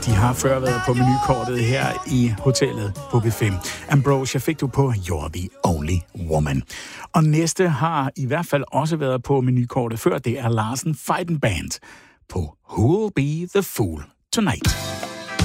De har før været på menukortet her i hotellet på B5. Ambrosia fik du på You're the Only Woman. Og næste har i hvert fald også været på menukortet før. Det er Larsen Fighting Band på Who'll Be the Fool Tonight.